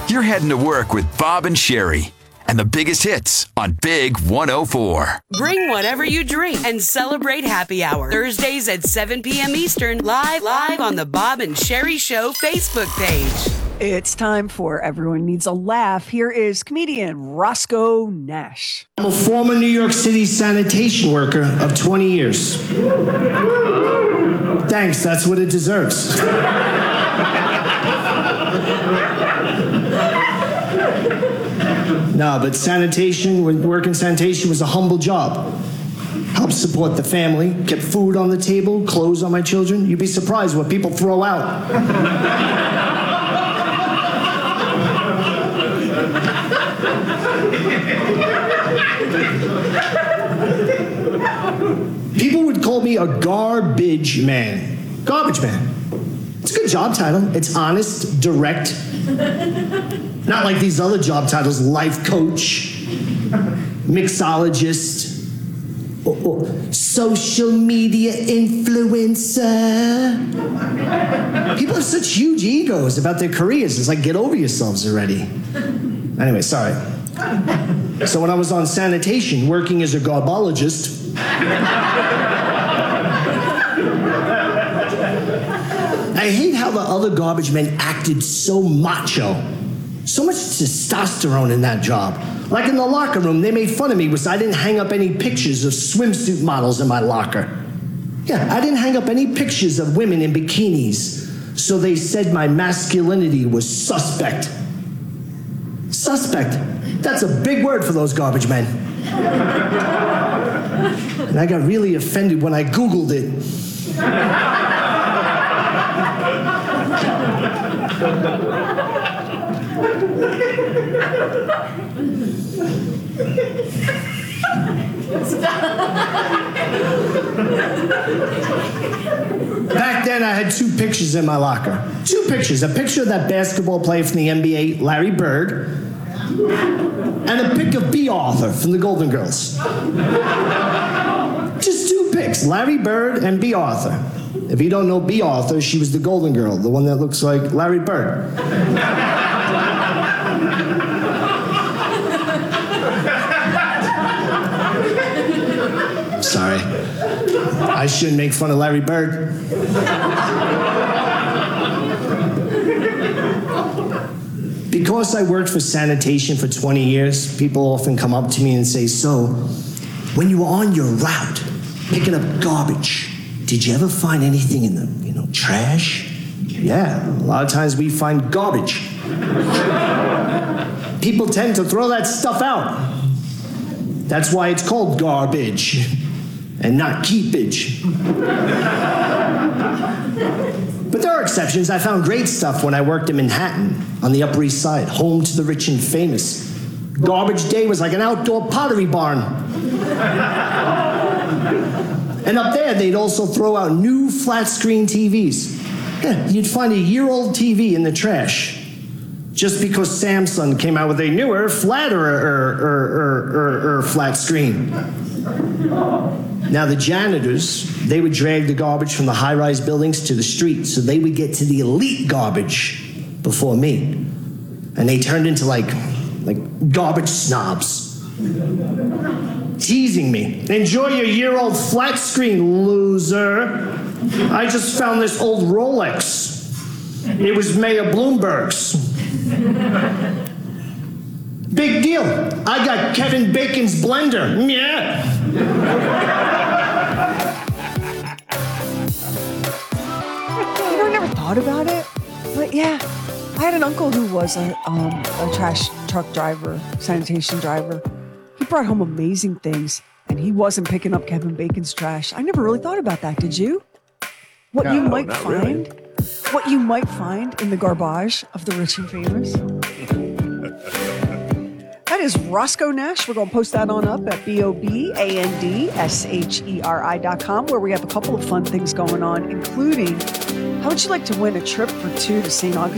You're heading to work with Bob and Sherry and the biggest hits on Big 104. Bring whatever you drink and celebrate happy hour. Thursdays at 7 p.m. Eastern, live on the Bob and Sherry Show Facebook page. It's time for Everyone Needs a Laugh. Here is comedian Roscoe Nash. I'm a former New York City sanitation worker of 20 years. Thanks, that's what it deserves. No, but working sanitation was a humble job. Helped support the family, kept food on the table, clothes on my children. You'd be surprised what people throw out. People would call me a garbage man. Garbage man. It's a good job title. It's honest, direct. Not like these other job titles, life coach, mixologist, or social media influencer. People have such huge egos about their careers. It's like, get over yourselves already. Anyway, sorry. So when I was on sanitation, working as a garbologist, I hate how the other garbage men acted so macho. So much testosterone in that job. Like in the locker room, they made fun of me because I didn't hang up any pictures of swimsuit models in my locker. Yeah, I didn't hang up any pictures of women in bikinis. So they said my masculinity was suspect. Suspect. That's a big word for those garbage men. And I got really offended when I Googled it. Back then, I had 2 pictures in my locker. 2 pictures. A picture of that basketball player from the NBA, Larry Bird, and a pic of B. Arthur from the Golden Girls. Just 2 pics, Larry Bird and B. Arthur. If you don't know B. Arthur, she was the Golden Girl, the one that looks like Larry Bird. Sorry. I shouldn't make fun of Larry Bird. Because I worked for sanitation for 20 years, people often come up to me and say, so, when you were on your route, picking up garbage, did you ever find anything in the, trash? Yeah, a lot of times we find garbage. People tend to throw that stuff out. That's why it's called garbage and not keepage. But there are exceptions. I found great stuff when I worked in Manhattan on the Upper East Side, home to the rich and famous. Garbage day was like an outdoor pottery barn. And up there, they'd also throw out new flat-screen TVs. Yeah, you'd find a year-old TV in the trash. Just because Samsung came out with a newer, flatter flat screen. Now the janitors, they would drag the garbage from the high-rise buildings to the street, so they would get to the elite garbage before me. And they turned into like garbage snobs. Teasing me. Enjoy your year-old flat screen, loser. I just found this old Rolex. It was Mayor Bloomberg's. Big deal. I got Kevin Bacon's blender. Yeah. I never thought about it, but yeah, I had an uncle who was a trash truck driver, sanitation driver. He brought home amazing things, and he wasn't picking up Kevin Bacon's trash. I never really thought about that. Did you? What you might find in the garbage of the rich and famous. That is Roscoe Nash. We're going to post that on up at BOBANDSHERI.com, where we have a couple of fun things going on, including how would you like to win a trip for 2 to St. Augustine?